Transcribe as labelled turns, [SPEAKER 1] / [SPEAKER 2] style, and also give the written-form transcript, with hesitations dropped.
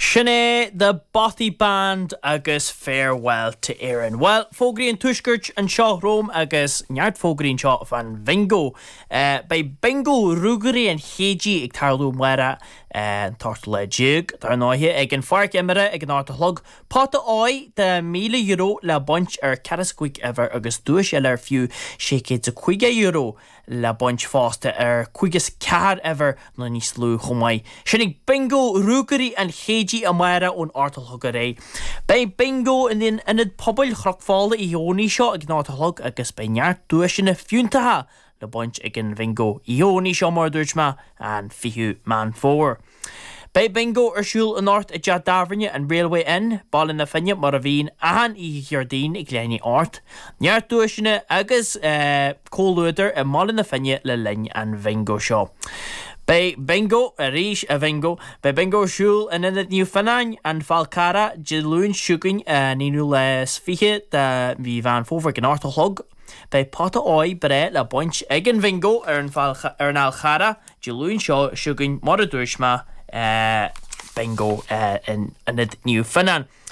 [SPEAKER 1] Sinné the Bothy Band agus farewell to Aaron. Well, Fogri and Tushkirch and Shaw Rome agus Nyart Fogri and Shaw van Vingo. By Bingo Ruguri and Heji ag tarlú mwera tartla jig. Tar náhi ag an fark emere ag an artalog. Pata oi the €1,000,000 la bunch catasquick ever agus duish eller few shake it €2 la bunch faster quickest car ever na ní slú chomai. Sinnig Bingo Ruguri and Heji amara on artalhogare. By Bingo and then in pobl chrocfála I Ioni seo ag nátalhog agus by Nyart duish in a fiúntaha. The bunch again Vingo Ioni Shomar Durchma and Fihu Man 4. By Bingo Shul an Art at Jadavernia and Railway Inn, Ball in the Finya, Moravine, and Jardine, Igleni Art. Nyart Dushina Agus Coluder and Mall in the Finya, Lelin and Vingo Shaw. By Bingo, Rish a Vingo, by Bingo Shul and in the New Fanan and Falcara, Jiloon Shukin, Ninu Sfihe, the Vivan Foverk and Artalhog. By Potta Oi, Bret, La Bunch, Eggen Vingo, Ernal Khara, Jiloon Shaw, Shukin, Moradurshma, Bingo, and the New Fanan.